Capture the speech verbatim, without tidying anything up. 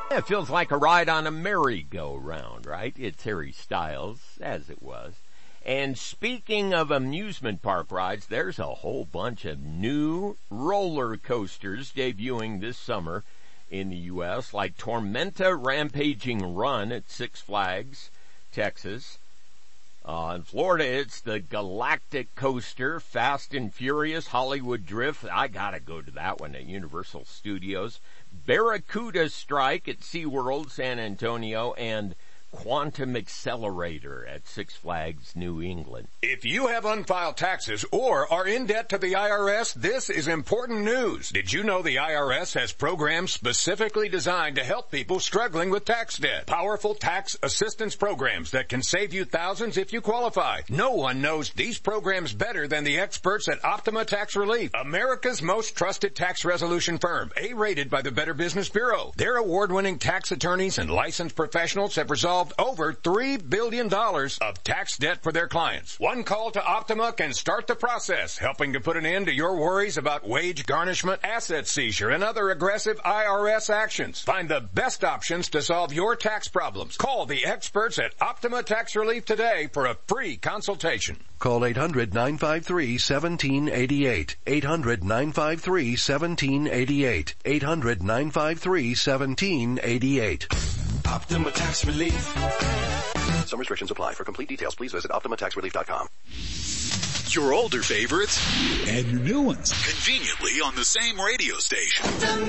It feels like a ride on a merry-go-round, right? It's Harry Styles, as it was. And speaking of amusement park rides, there's a whole bunch of new roller coasters debuting this summer in the U S, like Tormenta Rampaging Run at Six Flags, Texas. Uh, in Florida, it's the Galactic Coaster, Fast and Furious, Hollywood Drift. I gotta go to that one at Universal Studios. Barracuda Strike at SeaWorld San Antonio, and Quantum Accelerator at Six Flags New England. If you have unfiled taxes or are in debt to the I R S, this is important news. Did you know the I R S has programs specifically designed to help people struggling with tax debt? Powerful tax assistance programs that can save you thousands if you qualify. No one knows these programs better than the experts at Optima Tax Relief, America's most trusted tax resolution firm, A-rated by the Better Business Bureau. Their award-winning tax attorneys and licensed professionals have resolved over three billion dollars of tax debt for their clients. One call to Optima can start the process, helping to put an end to your worries about wage garnishment, asset seizure, and other aggressive I R S actions. Find the best options to solve your tax problems. Call the experts at Optima Tax Relief today for a free consultation. Call eight hundred, nine five three, one seven eight eight. eight hundred, nine five three, one seven eight eight. eight hundred, nine five three, one seven eight eight. Optima Tax Relief. Some restrictions apply. For complete details, please visit Optima Tax Relief dot com. Your older favorites and your new ones. Conveniently on the same radio station.